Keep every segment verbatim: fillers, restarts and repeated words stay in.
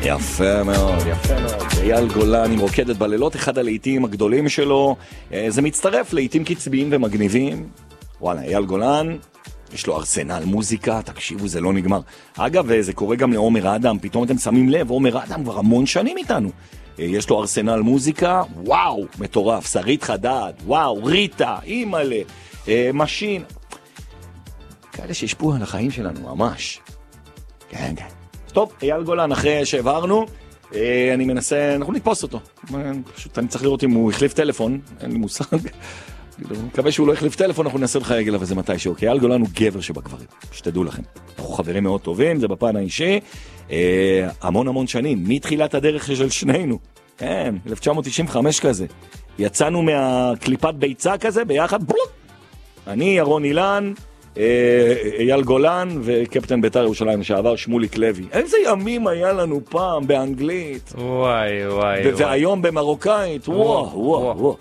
יפה מאוד, יפה מאוד. אייל גולן עם רוקדת בלילות, אחד הלעיתים הגדולים שלו. זה מצטרף לעיתים קצביים ומגניבים. וואלה, אייל גולן, יש לו ארסנל מוזיקה, תקשיבו, זה לא נגמר. אגב, זה קורה גם לעומר אדם, פתאום אתם שמים לב, עומר אדם כבר המון שנים איתנו. יש לו ארסנל מוזיקה, וואו, מטורף. שרית חדד, וואו, ריטה, אימאלה, משין. כאלה שהשפעו על החיים שלנו, ממש. כן, כן. טוב, אייל גולן, אחרי שהעברנו, אני מנסה, אנחנו נתפוס אותו. פשוט אני צריך לראות אם הוא החליף טלפון, אין לי מושג. אני מקווה שהוא לא החליף טלפון, אנחנו נעשה לך רגל, אבל זה מתישהו. כי אייל גולן הוא גבר שבגברים, שתדעו לכם. אנחנו חברים מאוד טובים, זה בפן האישי. המון המון שנים, מתחילת הדרך של שנינו. כן, אלף תשע מאות תשעים וחמש כזה. יצאנו מהקליפת ביצה כזה, ביחד, בלוק. אני, ירון אילן, אייל גולן וקפטן בית"ר ירושלים לשעבר שמוליק לוי. איזה ימים היה לנו פעם באנגלית. וואי וואי. והיום במרוקאית. וואו וואו וואו.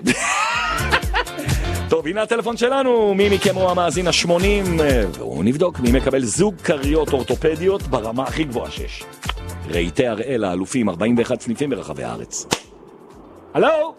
טוב, הנה הטלפון שלנו, מי מכם הוא המאזין ה-שמונים, והוא נבדוק מי מקבל זוג קריות אורתופדיות ברמה הכי גבוהה שש. ראיתי הראל האלופים, ארבעים ואחד סניפים ברחבי הארץ. הלו?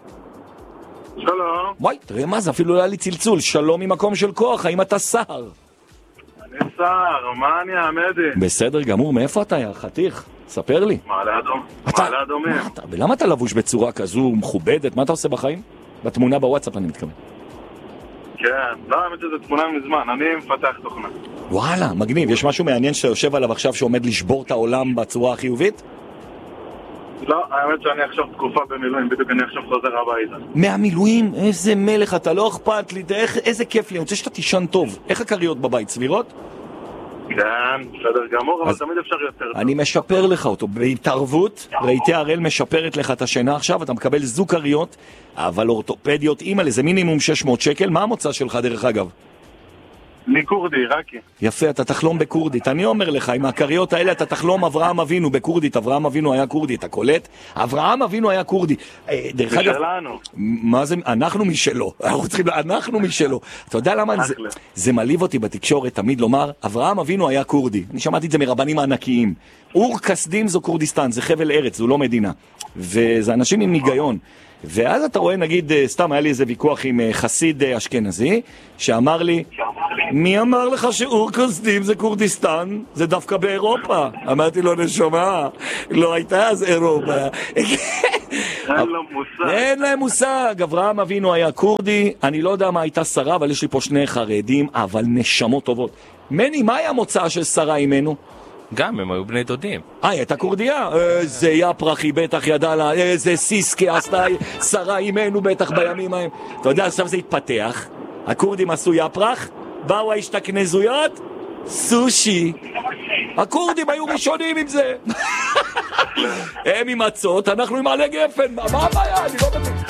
שלום. וואי, תראה מה זה, אפילו לא היה לי צלצול. שלום ממקום של כוח, האם אתה שר? אני שר, מה אני העמדי? בסדר גמור, מאיפה אתה היה? חתיך, ספר לי. מעלה אדום, אתה... מעלה אדומים. מה אתה... ולמה אתה לבוש בצורה כזו מכובדת? מה אתה עושה בחיים? בתמונה בוואטסאפ אני מתכוון. כן, לא, האמת שזה תמונה מזמן, אני מפתח תוכנה. וואלה, מגניב. יש משהו מעניין שאתה יושב עליו עכשיו שעומד לשבור את העולם בצורה החיובית? לא, האמת שאני עכשיו תקופה במילואים, בדיוק אני עכשיו חוזר הביתה. מהמילואים? איזה מלך אתה, לא אכפת לי, איך, איזה כיף לי, אני רוצה שאתה תישן טוב. איך הקריות בבית, סבירות? כן, בסדר גמור, אבל תמיד אפשר יותר טוב. אני משפר לך אותו, בהתערבות, ראיתי הראל משפרת לך את השינה עכשיו, אתה מקבל זוג קריות, אבל אורתופדיות, אימא לזה מינימום שש מאות שקל, מה המוצא שלך דרך אגב? אני קורדי, רקי. יפה, אתה תחלום בקורדית. אני אומר לך, עם הקריות האלה אתה תחלום אברהם אבינו בקורדית. אברהם אבינו היה קורדי, אתה קולט? אברהם אבינו היה קורדי. דרך אגב, משלנו. מה זה? אנחנו משלו. אנחנו צריכים, אנחנו משלו. אתה יודע למה זה, זה מליב אותי בתקשורת תמיד לומר, אברהם אבינו היה קורדי. אני שמעתי את זה מרבנים הענקיים. אור כסדים זו קורדיסטן, זה חבל ארץ, זו לא מדינה. וזה אנשים עם ניגיון. ואז אתה רואה, נגיד, סתם היה לי איזה ויכוח עם חסיד אשכנזי, שאמר לי, מי אמר לך שאור כסדים זה קורדיסטן? זה דווקא באירופה. אמרתי לו, נשמה, לא הייתה אז אירופה. אין לו מושג. אין להם מושג. אברהם אבינו היה קורדי, אני לא יודע מה הייתה שרה, אבל יש לי פה שני חרדים, אבל נשמות טובות. מני, מה היה מוצא של שרה אימנו? גם, הם היו בני דודים. אה, הייתה קורדיה? איזה יפרח היא בטח ידע לה, איזה סיסקי עשתה שרה אימנו בטח בימים ההם. אתה יודע, עכשיו זה התפתח, הקורדים עשו יפרח, באו ההשתכנזויות, סושי. הקורדים היו ראשונים עם זה. הם עם מצות, אנחנו עם עלי גפן, מה הבעיה? אני לא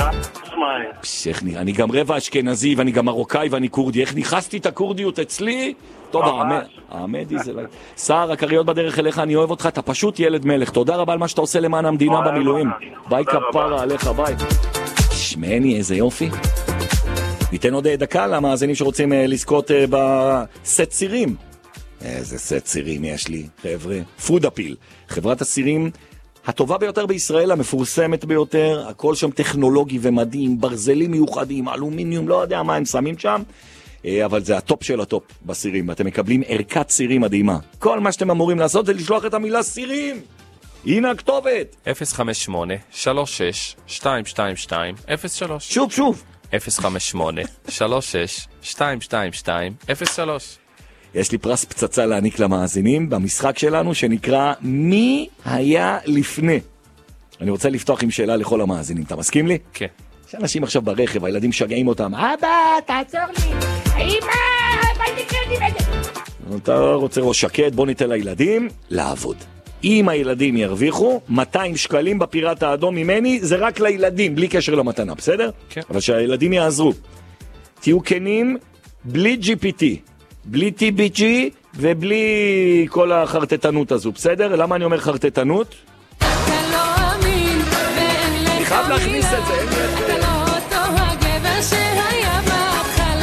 מבין. אני גם רבע אשכנזי ואני גם מרוקאי ואני קורדי, איך נכנסתי את הקורדיות אצלי? טוב, העמדי זה... שר, הקריות בדרך אליך, אני אוהב אותך, אתה פשוט ילד מלך. תודה רבה על מה שאתה עושה למען המדינה במילואים. ביי כפרה עליך, ביי. שמני, איזה יופי. ניתן עוד דקה למאזינים שרוצים לזכות בסט צירים. איזה סט צירים יש לי, חבר'ה. פודאפיל, חברת הסירים הטובה ביותר בישראל, המפורסמת ביותר, הכל שם טכנולוגי ומדהים, ברזלים מיוחדים, אלומיניום, לא יודע מה הם שמים שם. אבל זה הטופ של הטופ בסירים, ואתם מקבלים ערכת סירים מדהימה. כל מה שאתם אמורים לעשות זה לשלוח את המילה סירים. הנה הכתובת. אפס חמש שמונה שלוש שש שתיים שתיים שתיים אפס שלוש. שוב, שוב. אפס חמש שמונה שלוש שש שתיים שתיים שתיים אפס שלוש. יש לי פרס פצצה להעניק למאזינים במשחק שלנו שנקרא מי היה לפני. אני רוצה לפתוח עם שאלה לכל המאזינים. אתה מסכים לי? כן. יש אנשים עכשיו ברכב, הילדים שגעים אותם. אבא, תעצור לי. אמא, אבא, תקרא לי. אתה רוצה ראש שקט, בוא ניתן לילדים לעבוד. אם הילדים ירוויחו, מאתיים שקלים בפיראט האדום ממני, זה רק לילדים, בלי קשר למתנה, בסדר? כן. אבל שהילדים יעזרו. תהיו כנים, בלי ג'י פי טי, בלי טי בי ג'י ובלי כל החרטטנות הזו, בסדר? למה אני אומר חרטטנות? אתה לא אמין, אני חייב להכניס את זה. אתה לא אותו הגבר שהיה בהתחלה.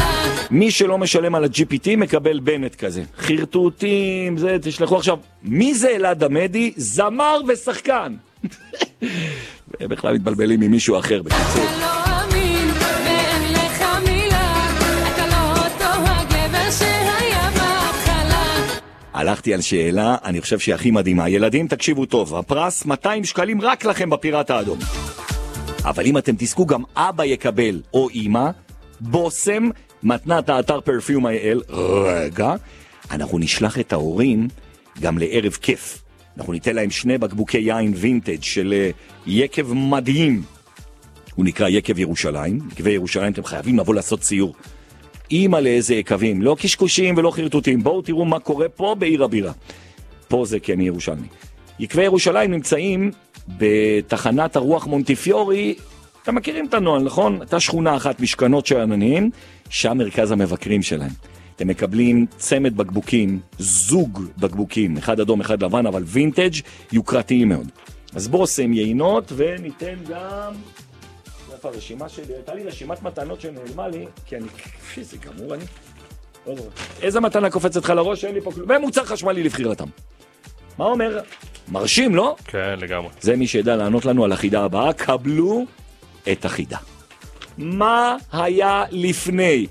מי שלא משלם על ה-ג'י פי טי מקבל בנט כזה. חרטוטים, זה, תשלחו עכשיו. מי זה אלעד עמדי? זמר ושחקן. בכלל מתבלבלים ממישהו אחר בקיצור. אתה לא אמין, ואין לך מילה, אתה לא אותו הגבר שהיה בהתחלה. הלכתי על שאלה, אני חושב שהיא הכי מדהימה. ילדים, תקשיבו טוב, הפרס מאתיים שקלים רק לכם בפיראט האדום. אבל אם אתם תזכו, גם אבא יקבל, או אמא, בוסם, מתנת האתר פרפיום איי אל. רגע, אנחנו נשלח את ההורים גם לערב כיף. אנחנו ניתן להם שני בקבוקי יין וינטג' של יקב מדהים. הוא נקרא יקב ירושלים. יקבי ירושלים, אתם חייבים לבוא לעשות ציור. אימא לאיזה יקבים, לא קשקושים ולא חרטוטים. בואו תראו מה קורה פה בעיר הבירה. פה זה כן ירושלמי. יקבי ירושלים נמצאים בתחנת הרוח מונטיפיורי. אתם מכירים את הנועל, נכון? אתה שכונה אחת משכנות של עננים, שם מרכז המבקרים שלהם. אתם מקבלים צמד בקבוקים, זוג בקבוקים, אחד אדום, אחד לבן, אבל וינטג' יוקרתיים מאוד. אז בואו עושים יינות וניתן גם... איפה הרשימה שלי? הייתה לי רשימת מתנות שנעלמה לי, כי אני... זה גמור, אני... איזה מתנה קופצת לך לראש? אין לי פה כלום. ומוצר חשמלי לבחירתם. מה אומר? מרשים, לא? כן, לגמרי. זה מי שידע לענות לנו על החידה הבאה. קבלו את החידה. מה היה לפני?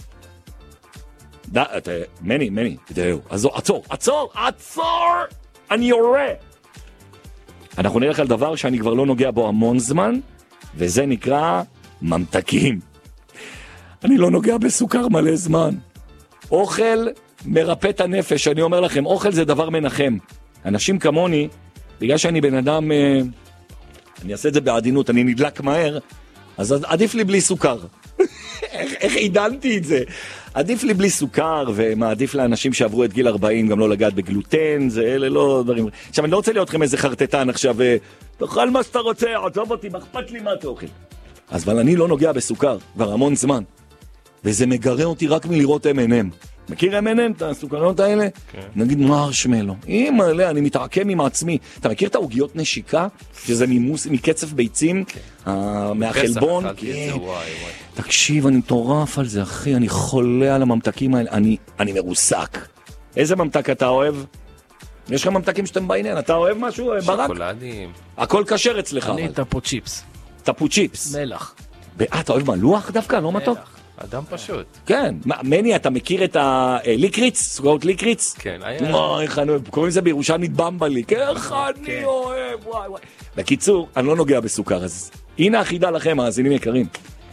דה, אתה, מני, מני, תראו, עצור, עצור, עצור, עצור! אני יורה! אנחנו נלך על דבר שאני כבר לא נוגע בו המון זמן, וזה נקרא ממתקים. אני לא נוגע בסוכר מלא זמן. אוכל מרפא את הנפש, אני אומר לכם, אוכל זה דבר מנחם. אנשים כמוני, בגלל שאני בן אדם, אה, אני אעשה את זה בעדינות, אני נדלק מהר, אז עדיף לי בלי סוכר. איך, איך עידנתי את זה? עדיף לי בלי סוכר, ומעדיף לאנשים שעברו את גיל ארבעים גם לא לגעת בגלוטן, זה אלה לא דברים. עכשיו, אני לא רוצה להיות לכם איזה חרטטן עכשיו, תאכל מה שאתה רוצה, עזוב אותי, מחפת לי מה אתה אוכל. אז אבל אני לא נוגע בסוכר, כבר המון זמן. וזה מגרה אותי רק מלראות אם אנד אם. מכיר אם אנד אם, את הסוכריות האלה? כן. נגיד מרשמלו. אימא, אני מתעקם עם עצמי. אתה מכיר את העוגיות נשיקה? שזה ממוס, מקצף ביצים, מהחלבון? תקשיב, אני מטורף על זה, אחי. אני חולה על הממתקים האלה. אני מרוסק. איזה ממתק אתה אוהב? יש לך ממתקים שאתם בעניין. אתה אוהב משהו, ברק? שוקולדים. הכל קשר אצלך. אני טפו צ'יפס. טפו צ'יפס. מלח. אה, אתה אוהב מלוח דווקא? לא מתוק? אדם פשוט. כן. מני, אתה מכיר את הליקריץ? סוגרות ליקריץ? כן, היה. וואי, איך אני אוהב. קוראים לזה בירושלמית במבלי. איך אני אוהב, וואי וואי. בקיצור, אני לא נוגע בסוכר, אז הנה החידה לכם, מאזינים יקרים.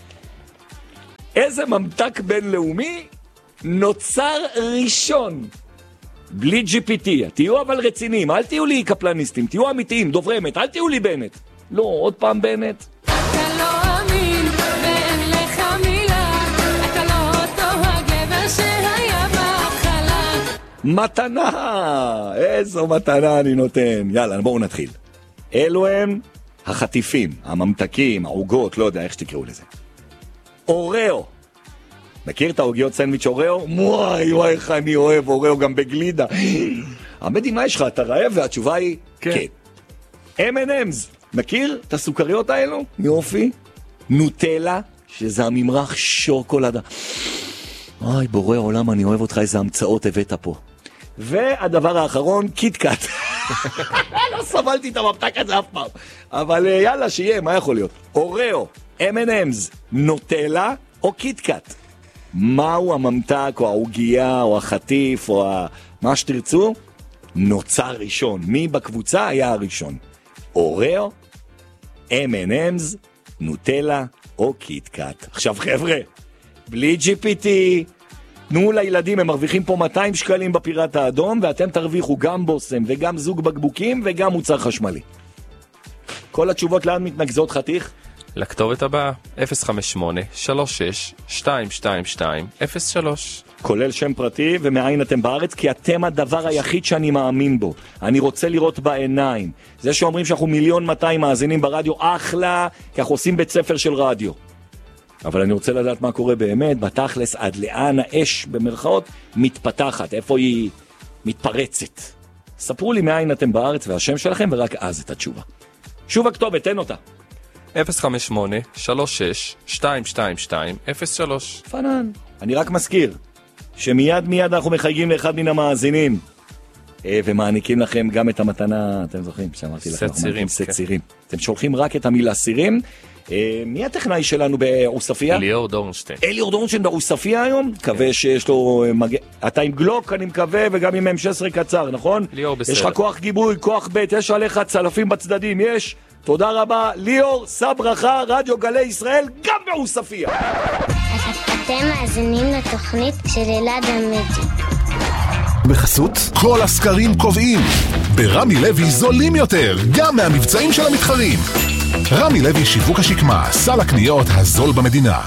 איזה ממתק בינלאומי נוצר ראשון? בלי ג'י פי טי. תהיו אבל רציניים, אל תהיו לי קפלניסטים, תהיו אמיתיים, דוברי אמת, אל תהיו לי בנט. לא, עוד פעם בנט. אתה לא אמין, ואין לך מילה, אתה לא אותו הגבר שהיה בהתחלה. מתנה! איזו מתנה אני נותן. יאללה, בואו נתחיל. אלו הם החטיפים, הממתקים, העוגות, לא יודע איך שתקראו לזה. אוראו. מכיר את העוגיות סנדוויץ' אוראו? וואי וואי איך אני אוהב אוראו גם בגלידה. עמדי, מה יש לך? אתה רעב? והתשובה היא כן. אם אנד אמ's. מכיר את הסוכריות האלו? יופי. נוטלה, שזה הממרח שוקולדה. אוי, בורא עולם, אני אוהב אותך, איזה המצאות הבאת פה. והדבר האחרון, קיטקאט. לא סבלתי את הממתק הזה אף פעם. אבל יאללה, שיהיה, מה יכול להיות? אוראו, אם אנד אמ's, נוטלה או קיטקאט? מהו הממתק או העוגיה או החטיף או ה... מה שתרצו? נוצר ראשון. מי בקבוצה היה הראשון? אוראו, אם אנד אמ's, נוטלה או קיטקאט. עכשיו חבר'ה, בלי ג'י פי טי, תנו לילדים, הם מרוויחים פה מאתיים שקלים בפיראט האדום, ואתם תרוויחו גם בוסם וגם זוג בקבוקים וגם מוצר חשמלי. כל התשובות לאן מתנגזות חתיך? לכתובת הבאה, אפס חמש שמונה שלוש שש שתיים שתיים שתיים אפס שלוש. כולל שם פרטי ומאין אתם בארץ, כי אתם הדבר היחיד שאני מאמין בו. אני רוצה לראות בעיניים. זה שאומרים שאנחנו מיליון מאתיים מאזינים ברדיו, אחלה, כי אנחנו עושים בית ספר של רדיו. אבל אני רוצה לדעת מה קורה באמת, בתכלס, עד לאן האש במרכאות מתפתחת, איפה היא מתפרצת. ספרו לי מאין אתם בארץ והשם שלכם, ורק אז את התשובה. שוב הכתובת, תן אותה. אפס חמש שמונה שלוש שש שתיים שתיים שתיים אפס שלוש. פנן. אני רק מזכיר, שמיד מיד אנחנו מחייגים לאחד מן המאזינים, ומעניקים לכם גם את המתנה, אתם זוכרים, שאמרתי לכם, סט סירים. סט סירים. אתם שולחים רק את המילה סירים. מי הטכנאי שלנו בעוספיה? ליאור דורנשטיין. ליאור דורנשטיין בעוספיה היום? מקווה שיש לו... אתה עם גלוק, אני מקווה, וגם עם אם שש עשרה קצר, נכון? ליאור בסדר. יש לך כוח גיבוי, כוח בית, יש עליך צלפים בצדדים, יש. תודה רבה, ליאור, שא ברכה, רדיו גלי ישראל, גם בעוספיה. אתם מאזינים לתוכנית של אלעד עמיתי. בחסות כל הסקרים קובעים ברמי לוי זולים יותר גם מהמבצעים של המתחרים. רמי לוי שיווק השקמה, סל הקניות הזול במדינה.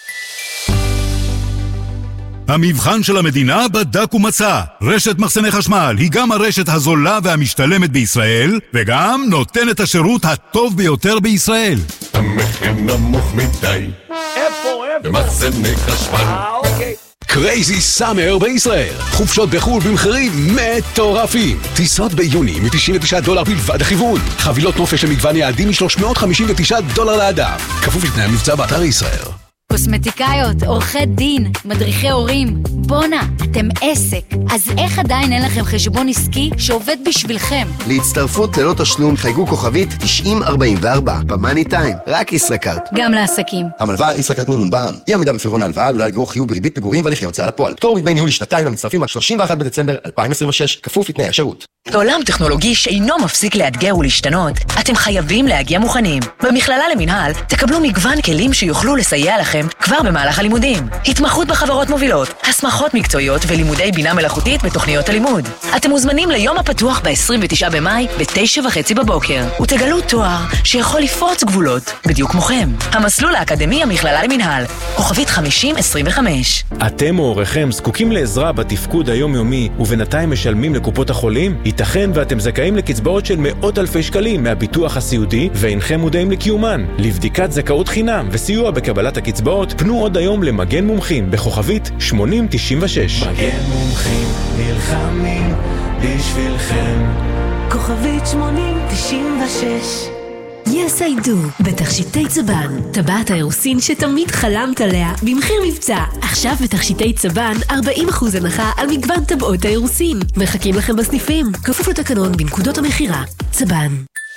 המבחן של המדינה בדק ומצא. רשת מחסני חשמל היא גם הרשת הזולה והמשתלמת בישראל, וגם נותנת השירות הטוב ביותר בישראל. המחיר נמוך מדי. איפה, איפה? במחסני חשמל. אה, אוקיי. קרייזי סאמר בישראל. חופשות בחול במחירים מטורפים. טיסות ביוני מ-תשעים ותשעה דולר בלבד הכיוון. חבילות נופש למגוון יעדים מ-שלוש מאות חמישים ותשעה דולר לאדם. כפוף לתנאי המבצע באתר ישראל. קוסמטיקאיות, עורכי דין, מדריכי הורים. בונה, אתם עסק. אז איך עדיין אין לכם חשבון עסקי שעובד בשבילכם? להצטרפות ללא תשלום חייגו כוכבית תשעים ארבעים וארבע במאני טיים, רק ישראכרט. גם לעסקים. המלווה ישראכרט נון בע"מ. אי עמידה בפירעון ההלוואה עלולה לגרור חיוב בריבית פיגורים והליכי הוצאה לפועל. פטור מדמי ניהול לשנתיים למצטרפים עד שלושים ואחד בדצמבר אלפיים עשרים ושש, כפוף לתנאי השירות. בעולם טכנולוגי שאינו מפסיק לאתגר ולהשתנות, אתם חייבים להגיע מוכנים. במכללה למינהל תקבלו מגוון כלים שיוכלו לסייע לכם כבר במהלך הלימודים. התמחות בחברות מובילות, הסמכות מקצועיות ולימודי בינה מלאכותית בתוכניות הלימוד. אתם מוזמנים ליום הפתוח ב-עשרים ותשעה במאי ב-תשע וחצי בבוקר, ותגלו תואר שיכול לפרוץ גבולות, בדיוק כמוכם. המסלול האקדמי המכללה למינהל, כוכבית חמישים עשרים וחמש. אתם או הוריכם זקוקים לעזרה בתפקוד היומיומי ובינתיים משלמים לקופות החולים? ייתכן ואתם זכאים לקצבאות של מאות אלפי שקלים מהביטוח הסיעודי ואינכם מודעים לקיומן. לבדיקת זכאות חינם וסיוע בקבלת הקצבאות פנו עוד היום למגן מומחים בכוכבית שמונים תשעים ושש. מגן מומחים נלחמים בשבילכם. כוכבית שמונים תשעים ושש. Yes I do, בתכשיטי צבן, טבעת האירוסין שתמיד חלמת עליה, במחיר מבצע. עכשיו בתכשיטי צבן, ארבעים אחוז הנחה על מגוון טבעות האירוסין. מחכים לכם בסניפים, כפוף לתקנון בנקודות המחירה. צבן.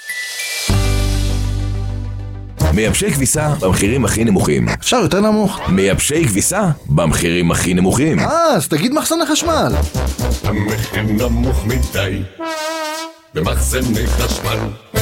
מייבשי כביסה במחירים הכי נמוכים. אפשר יותר נמוך. מייבשי כביסה במחירים הכי נמוכים. אה, אז תגיד מחסן החשמל. המחיר נמוך מדי במחסני חשמל.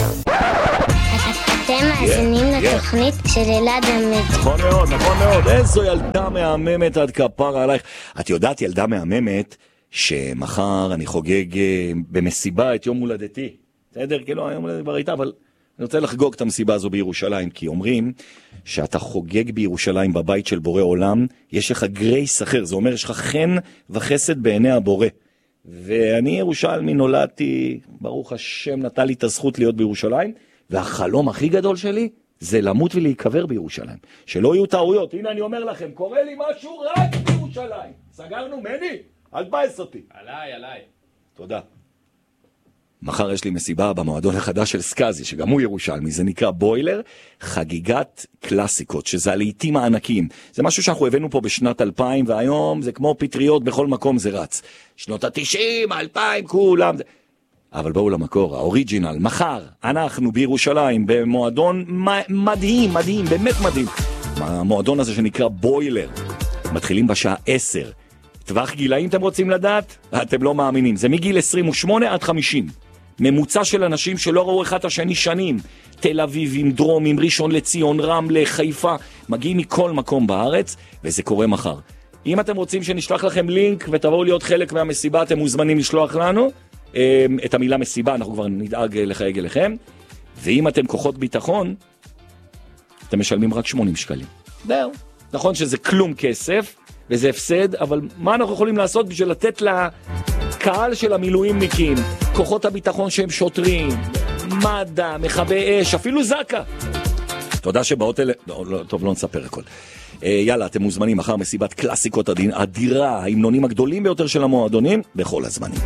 אתם מאזינים לתוכנית של אלעד עמיתי. נכון מאוד, נכון מאוד. איזו ילדה מהממת עד כפרה עלייך. את יודעת, ילדה מהממת, שמחר אני חוגג במסיבה את יום הולדתי. בסדר? כאילו, היום הולדת כבר הייתה, אבל אני רוצה לחגוג את המסיבה הזו בירושלים, כי אומרים שאתה חוגג בירושלים בבית של בורא עולם, יש לך גרייס אחר, זה אומר יש לך חן וחסד בעיני הבורא. ואני ירושלמי נולדתי, ברוך השם נתן לי את הזכות להיות בירושלים, והחלום הכי גדול שלי זה למות ולהיקבר בירושלים. שלא יהיו טעויות. הנה אני אומר לכם, קורא לי משהו רק בירושלים. סגרנו מני? אל תבאס אותי. עליי, עליי. תודה. מחר יש לי מסיבה במועדון החדש של סקאזי, שגם הוא ירושלמי, זה נקרא בוילר, חגיגת קלאסיקות, שזה הלעיתים הענקיים. זה משהו שאנחנו הבאנו פה בשנת אלפיים, והיום זה כמו פטריות, בכל מקום זה רץ. שנות ה-תשעים, אלפיים, כולם. אבל בואו למקור, האוריג'ינל, מחר, אנחנו בירושלים, במועדון מדהים, מדהים, באמת מדהים. המועדון הזה שנקרא בוילר, מתחילים בשעה עשר. טווח גילאים אתם רוצים לדעת? אתם לא מאמינים, זה מגיל עשרים ושמונה עד חמישים. ממוצע של אנשים שלא ראו אחד השני שנים. תל אביב, דרום, עם ראשון לציון, רמלה, חיפה, מגיעים מכל מקום בארץ, וזה קורה מחר. אם אתם רוצים שנשלח לכם לינק ותבואו להיות חלק מהמסיבה, אתם מוזמנים לשלוח לנו את המילה מסיבה, אנחנו כבר נדאג לחייג אליכם. ואם אתם כוחות ביטחון, אתם משלמים רק שמונים שקלים. זהו. נכון שזה כלום כסף, וזה הפסד, אבל מה אנחנו יכולים לעשות בשביל לתת לקהל של המילואימניקים, כוחות הביטחון שהם שוטרים, מד"א, מכבי אש, אפילו זקה. תודה שבאות אלה, לא, לא, טוב, לא נספר הכל. אה, יאללה, אתם מוזמנים מחר מסיבת קלאסיקות אדירה, ההמנונים הגדולים ביותר של המועדונים, בכל הזמנים.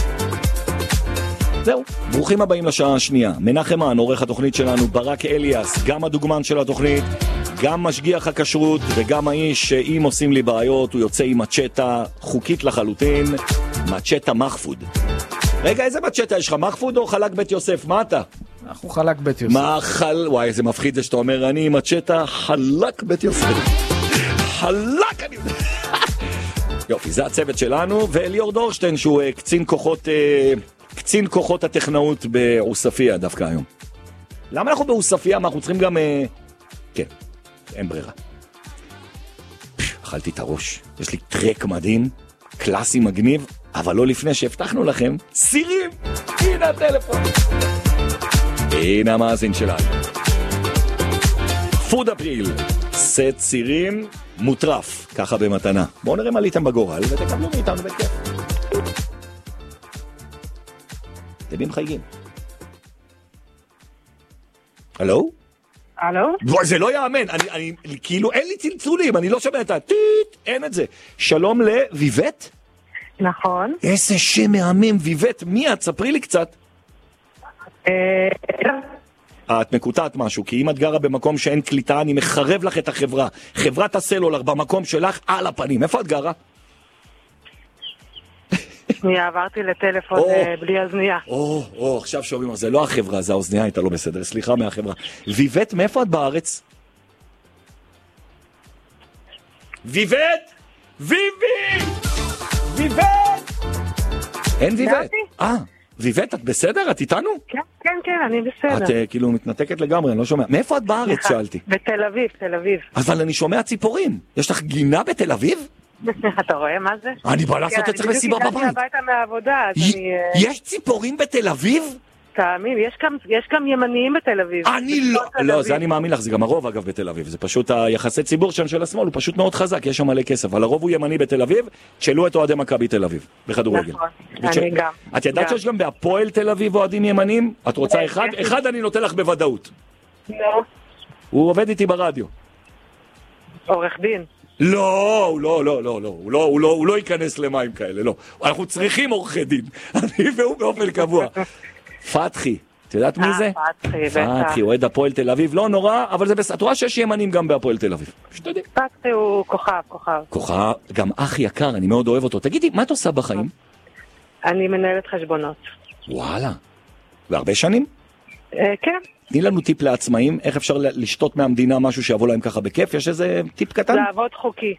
זהו, ברוכים הבאים לשעה השנייה. מנחם מן, עורך התוכנית שלנו, ברק אליאס, גם הדוגמן של התוכנית, גם משגיח הכשרות וגם האיש שאם עושים לי בעיות הוא יוצא עם מצ'טה חוקית לחלוטין, מצ'טה מחפוד. רגע, איזה מצ'טה יש לך? מחפוד או חלק בית יוסף? מה אתה? אנחנו חלק בית יוסף. מה חל... וואי, איזה מפחיד זה שאתה אומר, אני עם מצ'טה חלק בית יוסף. חלק אני... יופי, זה הצוות שלנו, ואליאור דורשטיין שהוא uh, קצין כוחות uh, קצין כוחות הטכנאות בעוספיה דווקא היום. למה אנחנו בעוספיה? מה אנחנו צריכים גם... Uh... כן, אין ברירה. אכלתי את הראש. יש לי טרק מדהים, קלאסי מגניב, אבל לא לפני שהבטחנו לכם סירים. הנה הטלפון. הנה המאזין שלנו. פוד אפריל, סט סירים מוטרף, ככה במתנה. בואו נראה מה ליתם בגורל ותקבלו מאיתנו בכיף. דבים חייגים. הלו? הלו? בואי, זה לא יאמן, אני, אני, כאילו אין לי צלצולים, אני לא שומע את הטיט, אין את זה. שלום לויבט? נכון. איזה שם מהמם, ויבט, מי את? ספרי לי קצת. את מקוטעת משהו, כי אם את גרה במקום שאין קליטה, אני מחרב לך את החברה. חברת הסלולר במקום שלך על הפנים. איפה את גרה? אני עברתי לטלפון בלי אוזניה. או, או, עכשיו שומעים, זה לא החברה, זה האוזניה הייתה לא בסדר, סליחה מהחברה. ויבט, מאיפה את בארץ? ויבט! ויבי! ויבט! אין ויבט. אה, ויבט, את בסדר? את איתנו? כן, כן, כן, אני בסדר. את uh, כאילו מתנתקת לגמרי, אני לא שומע. מאיפה את בארץ, שאלתי? בתל אביב, תל אביב. אבל אני שומע ציפורים. יש לך גינה בתל אביב? אתה רואה מה זה? אני בא לעשות את זה מסיבה בבית. אני בדיוק הגעתי הביתה מהעבודה, אז אני... יש ציפורים בתל אביב? תאמין, יש גם ימניים בתל אביב. אני לא, לא, זה אני מאמין לך, זה גם הרוב אגב בתל אביב, זה פשוט היחסי ציבור שם של השמאל, הוא פשוט מאוד חזק, יש שם מלא כסף, אבל הרוב הוא ימני בתל אביב, תשאלו את אוהדי מכבי תל אביב, בכדורגל. נכון, אני גם. את ידעת שיש גם בהפועל תל אביב אוהדים ימנים? את רוצה אחד? אחד אני נותן לך בוודאות. לא. הוא עובד איתי ברדיו. עורך דין. לא, הוא לא, לא, לא, לא, הוא לא, הוא לא, הוא לא ייכנס למים כאלה, לא. אנחנו צריכים עורכי דין, אני והוא באופן קבוע. פתחי. את יודעת מי זה? פתחי, בטח. פתחי, אוהד הפועל תל אביב, לא נורא, אבל זה בסדר. את רואה שיש ימנים גם בהפועל תל אביב. שתדעי. פתחי הוא כוכב, כוכב. כוכב, גם אח יקר, אני מאוד אוהב אותו. תגידי, מה את עושה בחיים? אני מנהלת חשבונות. וואלה. והרבה שנים? כן. תני לנו טיפ לעצמאים, איך אפשר לשתות מהמדינה משהו שיבוא להם ככה בכיף? יש איזה טיפ קטן? לעבוד חוקי.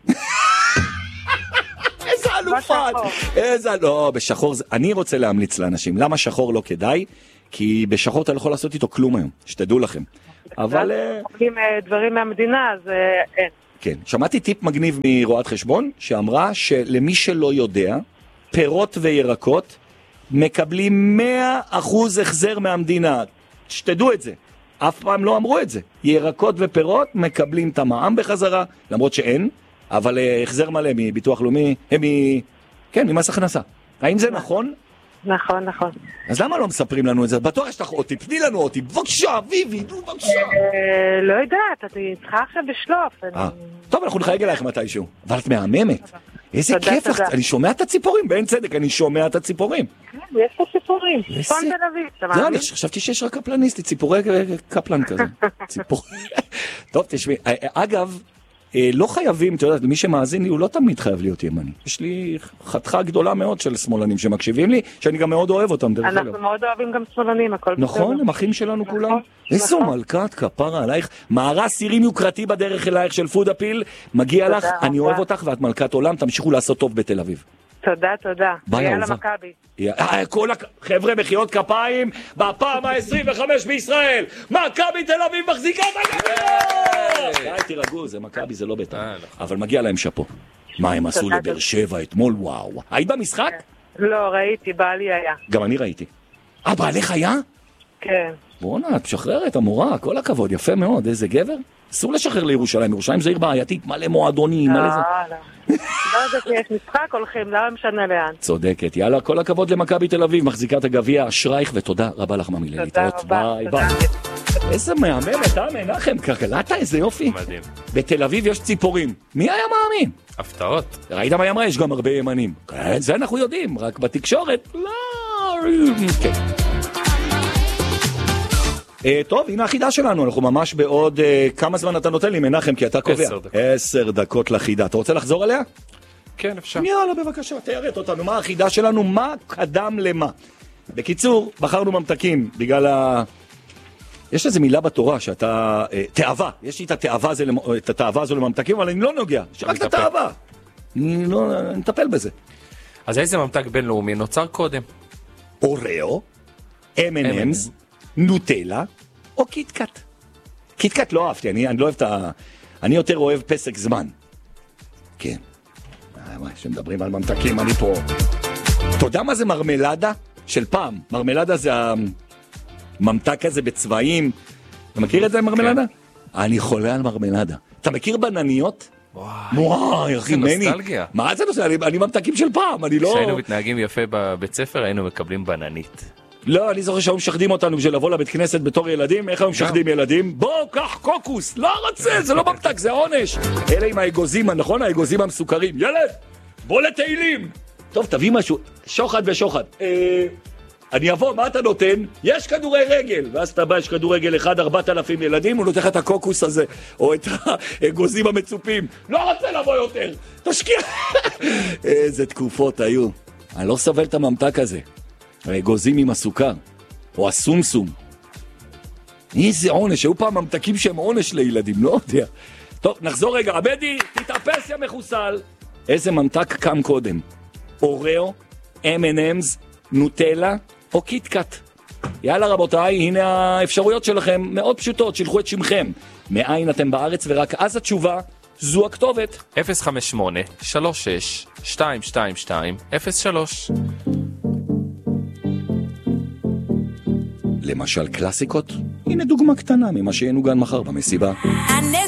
איזה אלופת! איזה... לא, בשחור זה... אני רוצה להמליץ לאנשים. למה שחור לא כדאי? כי בשחור אתה לא יכול לעשות איתו כלום היום, שתדעו לכם. אבל... חוקים דברים מהמדינה, אז אין. כן. שמעתי טיפ מגניב מרואת חשבון, שאמרה שלמי שלא יודע, פירות וירקות מקבלים מאה אחוז החזר מהמדינה. שתדעו את זה. אף פעם לא אמרו את זה. ירקות ופירות מקבלים את המע"מ בחזרה, למרות שאין, אבל החזר מלא מביטוח לאומי, הם מ... כן, ממס הכנסה. האם זה נכון? נכון, נכון. אז למה לא מספרים לנו את זה? בטוח יש לך אותי, פני לנו אותי, בבקשה, ויבי, נו בבקשה. לא יודעת, אני צריכה עכשיו בשלוף. טוב, אנחנו נחייג אלייך מתישהו. אבל את מהממת. איזה כיף לך, אני שומע את הציפורים, באין צדק, אני שומע את הציפורים. כן, יש פה ציפורים, צפון תל אביב, אתה מאמין? לא, אני חשבתי שיש רק קפלניסטי, ציפורי קפלן כזה. טוב, תשמעי, אגב, לא חייבים, אתה יודע, מי שמאזין לי, הוא לא תמיד חייב להיות ימני. יש לי חתיכה גדולה מאוד של שמאלנים שמקשיבים לי, שאני גם מאוד אוהב אותם, דרך אגב. אנחנו מאוד אוהבים גם שמאלנים, הכל בסדר. נכון, הם אחים שלנו כולם. איזו מלכת כפרה עלייך. מארז סירים יוקרתי בדרך אלייך של פוד אפיל, מגיע לך, אני אוהב אותך ואת מלכת עולם, תמשיכו לעשות טוב בתל אביב. תודה, תודה. ביי, יאללה מכבי. כל חבר'ה מחיאות כפיים בפעם ה-עשרים וחמש בישראל. מכבי תל אביב מחזיקה את הגביע! די, תירגעו, זה מכבי, זה לא בית"ר. אבל מגיע להם שאפו. מה הם עשו לבאר שבע אתמול, וואו. היית במשחק? לא, ראיתי, בעלי היה. גם אני ראיתי. אה, בעלך היה? כן. בוא'נה, את משחררת, המורה, כל הכבוד, יפה מאוד, איזה גבר. אסור לשחרר לירושלים, ירושלים זה עיר בעייתית, מלא מועדונים, מלא זה. לא, לא. לא יודעת שיש משחק, הולכים, לא משנה לאן. צודקת, יאללה, כל הכבוד למכבי תל אביב, מחזיקת הגביע, אשרייך, ותודה רבה לך ממי להתראות. תודה רבה. ביי ביי. איזה מהממת, אה מנחם, קלטת איזה יופי. מדהים. בתל אביב יש ציפורים, מי היה מאמין? הפתעות. ראית מה היא אמרה? יש גם הרבה ימנים. זה אנחנו יודעים, רק בתקשורת, לא. כן. אה, טוב, הנה החידה שלנו, אנחנו ממש בעוד... אה, כמה זמן אתה נותן לי, מנחם, כי אתה קובע? עשר דקות. עשר דקות לחידה. אתה רוצה לחזור עליה? כן, אפשר. יאללה, בבקשה, תיירת אותנו. מה החידה שלנו? מה קדם למה? בקיצור, בחרנו ממתקים בגלל ה... יש איזו מילה בתורה שאתה... אה, תאווה. יש לי את התאווה, זה, את התאווה הזו לממתקים, אבל אני לא נוגע. שרק את התאווה. אני לא... אני נטפל בזה. אז איזה ממתק בינלאומי נוצר קודם? אוריאו, אם אנד אמס, נוטלה או קיטקאט. קיטקאט לא אהבתי, אני, אני לא אוהב את ה... אני יותר אוהב פסק זמן. כן. וואי, שמדברים על ממתקים, אני פה... אתה יודע מה זה מרמלדה? של פעם. מרמלדה זה הממתק הזה בצבעים. אתה מכיר את זה מרמלדה? אני חולה על מרמלדה. אתה מכיר בנניות? וואי, אחי, מני. מה זה נושא? אני ממתקים של פעם, אני לא... כשהיינו מתנהגים יפה בבית ספר, היינו מקבלים בננית. לא, אני זוכר שהיו משחדים אותנו בשביל לבוא לבית כנסת בתור ילדים. איך היו משחדים ילדים? בוא, קח קוקוס. לא רוצה, זה לא ממתק, זה עונש. אלה עם האגוזים, נכון? האגוזים המסוכרים. ילד, בוא לתהילים. טוב, תביא משהו. שוחד ושוחד. אה... אני אבוא, מה אתה נותן? יש כדורי רגל. ואז אתה בא, יש כדורי רגל אחד, ארבעת אלפים ילדים, הוא נותן לך את הקוקוס הזה, או את האגוזים המצופים. לא רוצה לבוא יותר. תשקיע. איזה תקופות היו. אני לא סבל את הממתק הזה. האגוזים עם הסוכר, או הסומסום. איזה עונש, היו פעם ממתקים שהם עונש לילדים, לא יודע. טוב, נחזור רגע. עבדי, תתאפס יא מחוסל. איזה ממתק קם קודם? אוריאו, אם אנד אמס, נוטלה או קיטקאט. יאללה רבותיי, הנה האפשרויות שלכם, מאוד פשוטות, שילחו את שמכם. מאין אתם בארץ, ורק אז התשובה, זו הכתובת. אפס חמש שמונה שלוש שש שתיים שתיים שתיים אפס שלוש. למשל קלאסיקות, הנה דוגמה קטנה ממה שינוגן מחר במסיבה.